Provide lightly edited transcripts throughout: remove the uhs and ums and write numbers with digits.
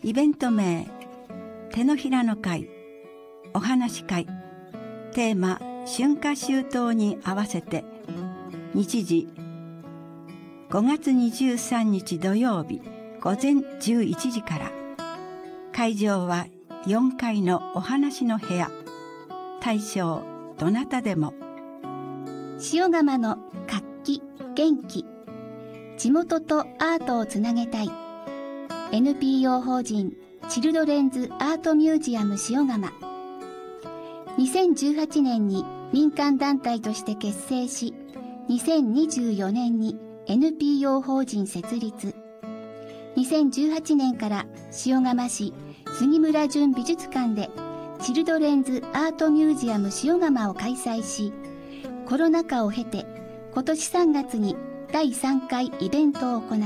イベント名手のひらの会お話会、テーマ春夏秋冬に合わせて日時5月23日土曜日午前11時から、会場は4階のお話の部屋。大将どなたでも。 塩釜の活気元気、地元とアートをつなげたい NPO 法人チルドレンズアートミュージアム塩釜。2018年に民間団体として結成し、2024年に NPO 法人設立。2018年から塩釜市杉村淳美術館でチルドレンズアートミュージアム塩釜を開催し、コロナ禍を経て今年3月に第3回イベントを行った。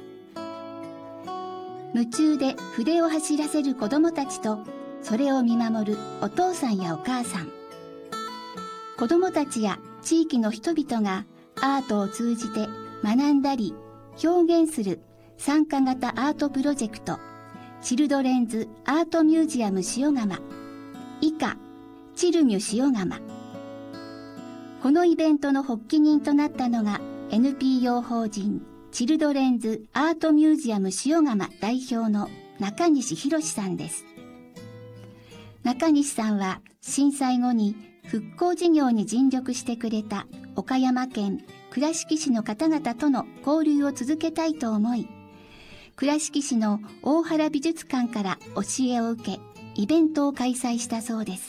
夢中で筆を走らせる子どもたちと、それを見守るお父さんやお母さん、子どもたちや地域の人々がアートを通じて学んだり表現する参加型アートプロジェクトチルドレンズアートミュージアム塩釜、以下チルミュ塩釜。このイベントの発起人となったのが NPO 法人チルドレンズアートミュージアム塩釜代表の中西博さんです。中西さんは震災後に復興事業に尽力してくれた岡山県倉敷市の方々との交流を続けたいと思い、倉敷市の大原美術館から教えを受け、イベントを開催したそうです。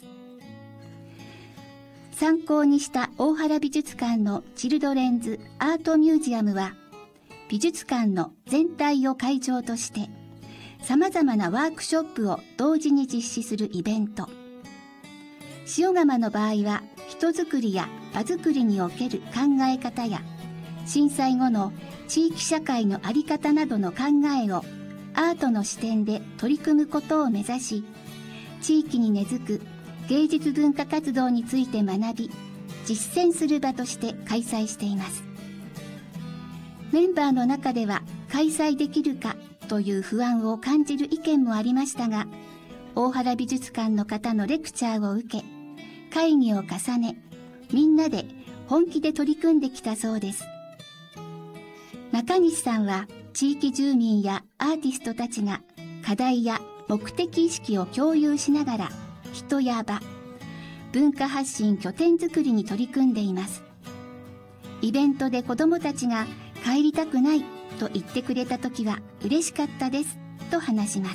参考にした大原美術館のチルドレンズアートミュージアムは、美術館の全体を会場として、様々なワークショップを同時に実施するイベント。塩釜の場合は、人づくりや場づくりにおける考え方や、震災後の地域社会の在り方などの考えをアートの視点で取り組むことを目指し、地域に根付く芸術文化活動について学び、実践する場として開催しています。メンバーの中では開催できるかという不安を感じる意見もありましたが、大原美術館の方のレクチャーを受け、会議を重ね、みんなで本気で取り組んできたそうです。中西さんは地域住民やアーティストたちが課題や目的意識を共有しながら、人や場、文化発信拠点づくりに取り組んでいます。イベントで子どもたちが帰りたくないと言ってくれたときは嬉しかったですと話します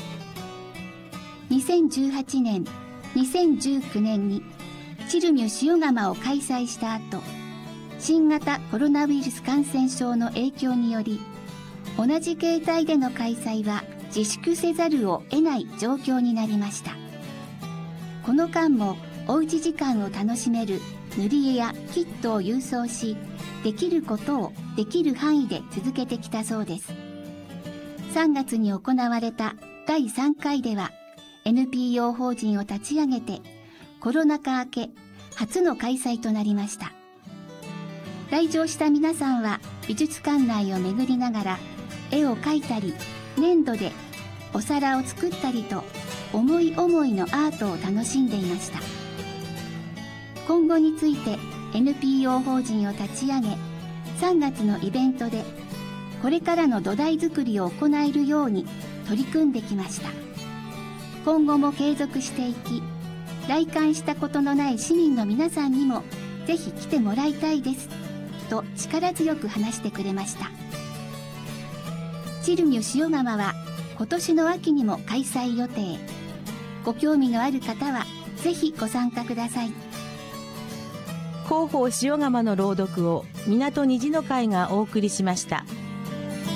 。2018年、2019年にチルミュ塩釜を開催した後、新型コロナウイルス感染症の影響により、同じ形態での開催は自粛せざるを得ない状況になりました。この間もおうち時間を楽しめる塗り絵やキットを郵送し、できることをできる範囲で続けてきたそうです。3月に行われた第3回では NPO 法人を立ち上げてコロナ禍明け初の開催となりました。来場した皆さんは美術館内を巡りながら絵を描いたり粘土でお皿を作ったりと思い思いのアートを楽しんでいました。今後について NPO 法人を立ち上げ、3月のイベントでこれからの土台作りを行えるように取り組んできました。今後も継続していき、来館したことのない市民の皆さんにもぜひ来てもらいたいですと力強く話してくれました。チルミュ塩釜は今年の秋にも開催予定。ご興味のある方はぜひご参加ください。 広報塩釜の朗読を港虹の会がお送りしました。